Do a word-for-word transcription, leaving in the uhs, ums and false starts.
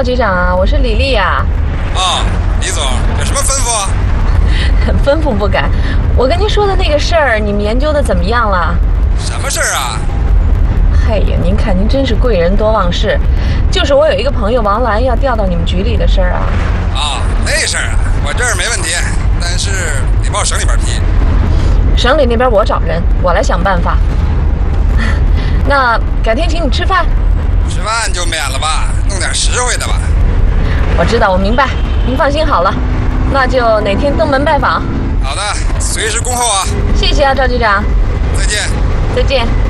赵局长啊，我是李丽啊。 哦，李总，有什么吩咐？ 吩咐不敢。我跟您说的那个事儿，你们研究的怎么样了？ 什么事儿啊？ 哎呀，您看您真是贵人多忘事，就是我有一个朋友王兰要调到你们局里的事儿啊。 哦，那事儿啊，我这儿没问题，但是得报省里边批。 省里那边我找人，我来想办法。那改天请你吃饭。 吃饭就免了吧，弄点实惠的吧。 我知道，我明白，您放心好了。那就哪天登门拜访。 好的，随时恭候啊。 谢谢啊，赵局长。 再见。 再见。